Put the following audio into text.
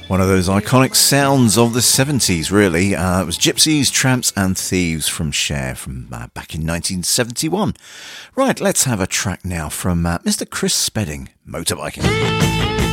One of those iconic sounds of the 70s, really. It was Gypsies, Tramps and Thieves from Cher from back in 1971. Right, let's have a track now from Mr. Chris Spedding, Motorbiking.